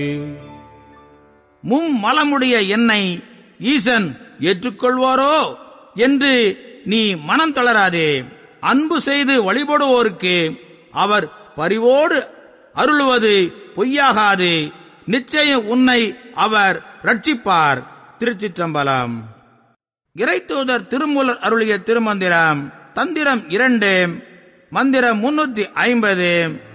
மும்மலமுடைய என்னை ஈசன் ஏற்றுக்கொள்வாரோ என்று நீ மனம் தளராதே. அன்பு செய்து வழிபடுவோருக்கு அவர் பரிவோடு அருளுவது பொய்யாகாது. நிச்சயம் உன்னை அவர் ரட்சிப்பார். திருச்சிற்றம்பலம். இறைத்தூதர் திருமூலர் அருளிய திருமந்திரம். தந்திரம் 2, மந்திரம் 350.